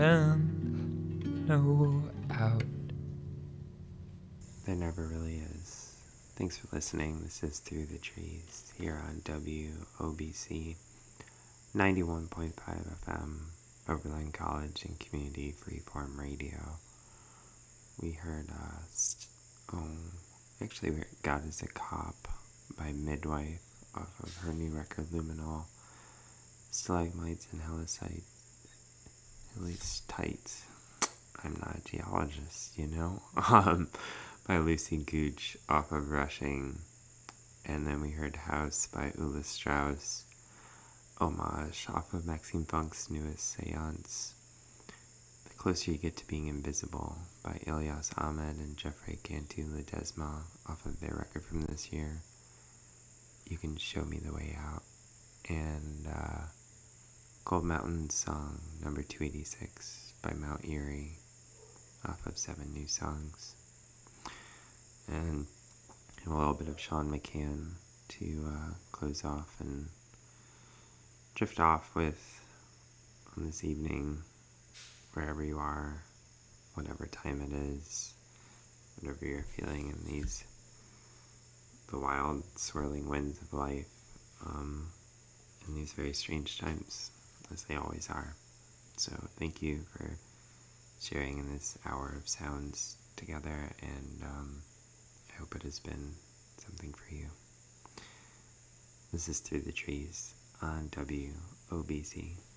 and no out. There never really is. Thanks for listening. This is Through the Trees here on WOBC 91.5 FM, Oberlin College and Community Freeform Radio. We heard, we heard God is a Cop by Midwife off of her new record Luminol. Stalagmites and Helitites. I'm not a geologist, by Lucy Gooch off of Rushing. And then we heard House by Ulla Strauss. Homage off of Maxime Funk's newest Seance. The Closer You Get to Being Invisible by Ilyas Ahmed and Geoffrey Cantu Ledesma off of their record from this year. You Can Show Me the Way Out. And Gold Mountain's song number 286 by Mount Erie off of 7 New Songs. And a little bit of Sean McCann to close off and drift off with on this evening, wherever you are, whatever time it is, whatever you're feeling in the wild swirling winds of life, in these very strange times, as they always are. So thank you for sharing in this hour of sounds together, and I hope it has been something for you. This is Through the Trees on WOBC.